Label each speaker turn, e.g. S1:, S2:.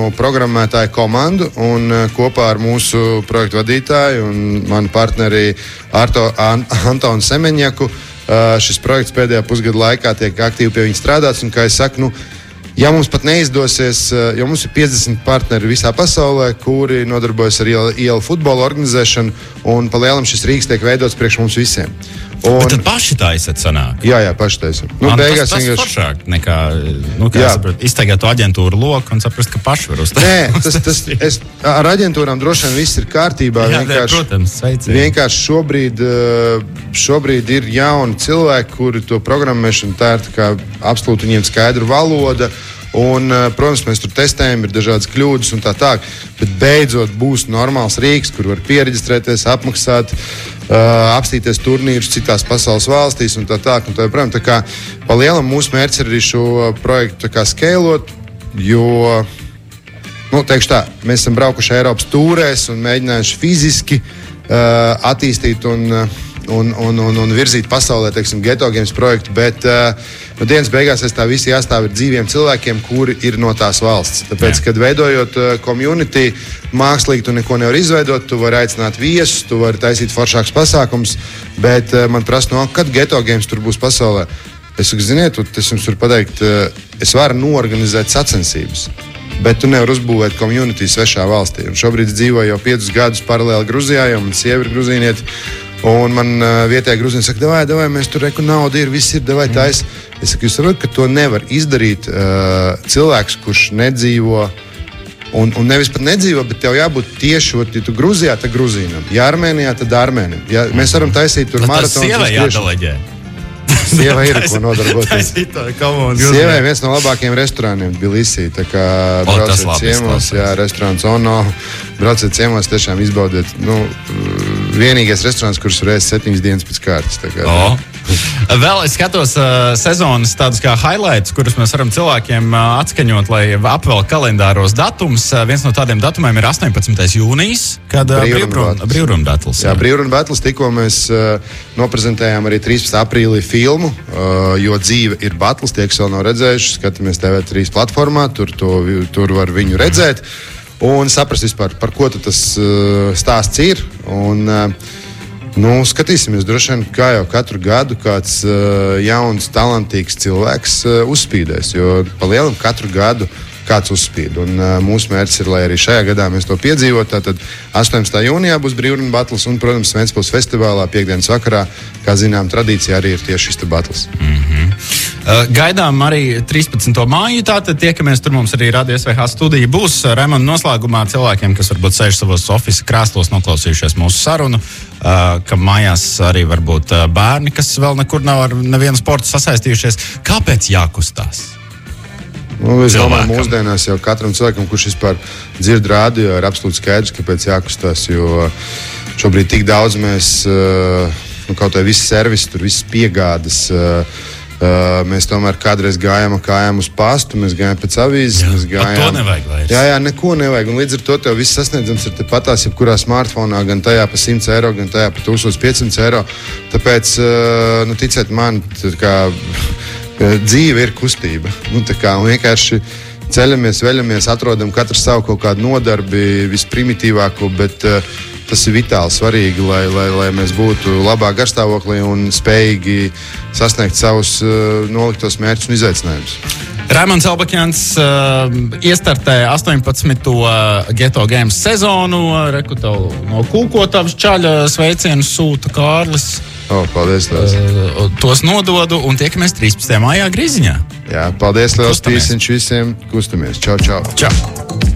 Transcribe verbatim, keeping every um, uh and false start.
S1: programmētāju komandu un kopā ar mūsu projektu vadītāju un manu partneri Arto, An, Antonu Semeņaku šis projekts pēdējā pusgada laikā tiek aktīvi pie viņa strādāts. Un, kā es saku, nu, ja mums pat neizdosies, jo mums ir piecdesmit partneri visā pasaulē, kuri nodarbojas ar ielu futbola organizēšanu, un pa lielam šis rīks tiek veidots priekš mums visiem. Un,
S2: bet tad paši taisat sanāk?
S1: Jā, jā, paši taisam. Nu,
S2: Man,
S1: beigās
S2: tas tas
S1: vienkārši...
S2: foršāk nekā, nu, kā saprat, iztaigāt to aģentūru loku un saprast, ka paši var uzstāt.
S1: Nē, tas, tas, es, ar aģentūrām droši vien viss ir kārtībā.
S2: Jā,
S1: vienkārši,
S2: jā, protams, sveicīgi.
S1: Vienkārši šobrīd, šobrīd ir jauni cilvēki, kuri to programmēšanu tā ir tā kā absolūti viņiem skaidra valoda. Un, protams, mēs tur testējam, ir dažādas kļūdas un tā tālāk. Bet beidzot būs normāls rīks, kur var pieregistrēties, apmaksāt, uh, apstīties turnīrus citās pasaules valstīs un tā tālāk. Tā, tā, tā kā pa lielam mūsu mērķis ir arī šo projektu skeilot, jo, nu, teikšu tā, mēs esam braukuši Eiropas tūrēs un mēģinājuši fiziski uh, attīstīt un uh, Un, un, un, un virzīt pasaulē, teiksim, Geto Games projektu, bet uh, no dienas beigās es tā visi jāstāv ar dzīviem cilvēkiem, kuri ir no tās valsts. Tāpēc, Jā. kad veidojot uh, community, mākslīgi tu neko nevar izveidot, tu vari aicināt viesus, tu vari taisīt foršākus pasākums, bet uh, man prasa, no, kad Geto Games tur būs pasaulē. Es saku, ziniet, es jums varu pateikt, uh, es varu norganizēt sacensības, bet tu nevari uzbūvēt community svešā valstī. Un šobrīd dzīvoju jau piecus gadus paralēli Gruzijā, jo man sieva ir gruzīnieti. Un man uh, vietējā grūzina saka, davai, davai, mēs tur reku naudu ir, viss ir, davai tais. Es saku, jūs saprotat, ka to nevar izdarīt uh, cilvēks, kurš nedzīvo, un, un nevis pat nedzīvo, bet tev jābūt tieši, ja tu Gruzijā, tad Gruzīnam, ja Armēnijā, tad Armēnim. Ja, mēs varam taisīt tur maratonus.
S2: Tas sievai jādeleģē.
S1: Sievai ir, ko nodarboties. Sievai viens no labākajiem restorāniem Tbilisī. Tā kā
S2: o,
S1: brauciet ciemos, jā, restorāns Ono, brauciet ciemos, tiešām izbaudiet. Nu, vienīgais restorāns, kurš var ēst septiņas dienas pēc kārtas. Tā kā,
S2: oh. Vēl es skatos uh, sezonas tādus kā highlights, kurus mēs varam cilvēkiem uh, atskaņot, lai apvēl kalendāros datums. Uh, viens no tādiem datumiem ir astoņpadsmitais jūnijas, kad uh, brīvruna datls.
S1: Jā, brīvruna datls. Tikko mēs uh, noprezentējām arī trīspadsmitā aprīlī filmu, uh, jo dzīve ir batls. Tie, kas vēl nav redzējuši, skatāmies T V trīs platformā, tur, to, tur var viņu redzēt un saprast vispār, par ko tas uh, stāsts ir. Un, uh, Nu, skatīsimies, droši vien, kā jau katru gadu kāds uh, jauns, talantīgs cilvēks uh, uzspīdēs, jo pa lielam katru gadu kāds uzspīd. Un, uh, mūsu mērķis ir, lai arī šajā gadā mēs to piedzīvot. Tātad astoņpadsmitā jūnijā būs brīvruna batls un, protams, Ventspils festivālā piekdienas vakarā, kā zinām, tradīcija arī ir tieši šis batls.
S2: Mm-hmm. Uh, gaidām arī trīspadsmito māju, tātad tiekamies tur, mums arī Radio S V H studija būs. Raimonda, noslēgumā cilvēkiem, kas varbūt sēž savos ofisa krēslos, noklausījušies mūsu sarunu, uh, ka mājās arī varbūt uh, bērni, kas vēl nekur nav ar nevienu sportu sasaistījušies. Kāpēc jākustās?
S1: Nu, es domāju, mūsdienās jau katram cilvēkam, kurš vispār dzird rādio, ir absolūti skaidrs, kāpēc jākustās, jo šobrīd tik daudz mēs, uh, nu, kaut vai visi servisi, tur visas piegādes, uh, Uh, mēs tomēr kādreiz gājām ar kājām uz pastu, mēs gājām pēc avīzes.
S2: Jā,
S1: mēs gājām...
S2: to nevajag vairs.
S1: Jā, jā, neko nevajag. Un līdz ar to tev viss sasniedzams ir tepatās, jebkurā smartfonā, gan tajā pa simts eiro, gan tajā pa tūkstoš piecsimt eiro. Tāpēc, uh, nu, ticiet man, kā, dzīve ir kustība. Nu, tā kā vienkārši ceļamies, veļamies, atrodam katru savu kaut kādu nodarbi, visprimitīvāko, bet uh, tas ir vitāli svarīgi, lai, lai, lai mēs būtu labā garstāvoklī un spējīgi sasniegt savus uh, noliktos mērķus un izaicinājumus.
S2: Raimonds Albakjans uh, iestartē astoņpadsmito Geto Games sezonu. Reku tev no Kūkotavas čaļa sveicienus sūta Kārlis.
S1: O, paldies, Liels.
S2: Uh, tos nododu un tiekamies trīspadsmitajā maijā Grīziņā.
S1: Jā, paldies, Liels. Tīsiņš visiem. Kustamies. Čau, čau.
S2: Čau.